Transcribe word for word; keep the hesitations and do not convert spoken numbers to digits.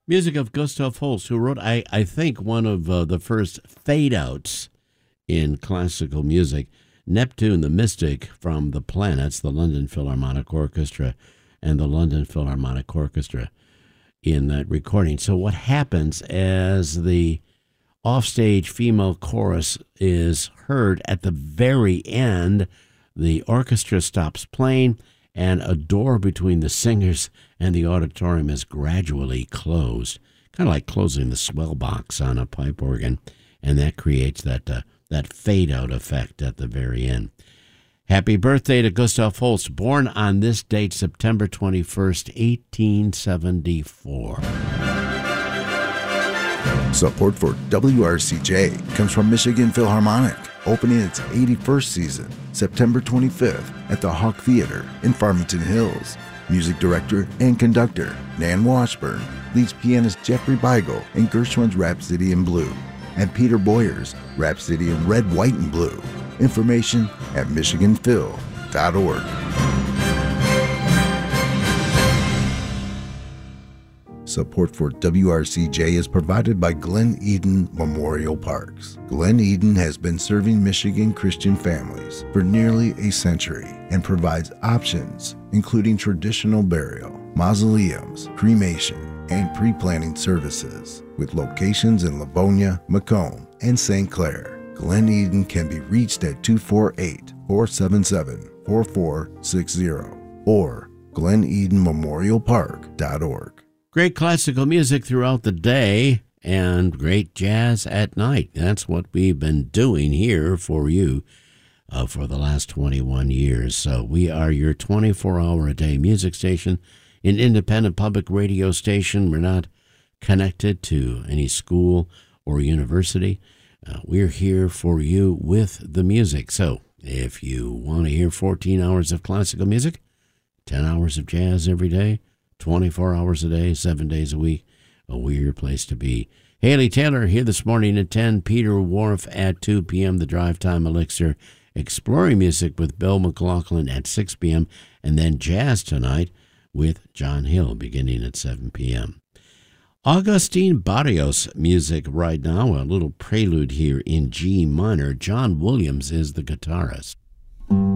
Music of Gustav Holst, who wrote, I, I think, one of uh, the first fade-outs in classical music, Neptune the Mystic from the Planets, the London Philharmonic Orchestra, and the London Philharmonic Orchestra in that recording. So what happens as the offstage female chorus is heard at the very end, the orchestra stops playing, and a door between the singers and the auditorium is gradually closed, kind of like closing the swell box on a pipe organ, and that creates that uh, that fade-out effect at the very end. Happy birthday to Gustav Holst, born on this date, September twenty-first, eighteen seventy-four. Support for W R C J comes from Michigan Philharmonic, opening its eighty-first season, September twenty-fifth, at the Hawk Theater in Farmington Hills. Music director and conductor Nan Washburn leads pianist Jeffrey Beigel in Gershwin's Rhapsody in Blue and Peter Boyer's Rhapsody in Red, White, and Blue. Information at michigan phil dot org. Support for W R C J is provided by Glen Eden Memorial Parks. Glen Eden has been serving Michigan Christian families for nearly a century and provides options including traditional burial, mausoleums, cremation, and pre-planning services with locations in Livonia, Macomb, and Saint Clair. Glen Eden can be reached at two four eight, four seven seven, four four six zero or glen eden memorial park dot org. Great classical music throughout the day and great jazz at night. That's what we've been doing here for you uh, for the last twenty-one years. So we are your twenty-four hour a day music station, an independent public radio station. We're not connected to any school or university. Uh, we're here for you with the music. So if you want to hear fourteen hours of classical music, ten hours of jazz every day, twenty-four hours a day, seven days a week, well, we're your place to be. Haley Taylor here this morning at ten, Peter Wharf at two p.m., the Drive Time Elixir, Exploring Music with Bill McLaughlin at six p.m., and then jazz tonight with John Hill beginning at seven p.m. Augustine Barrios music right now, a little prelude here in G minor. John Williams is the guitarist.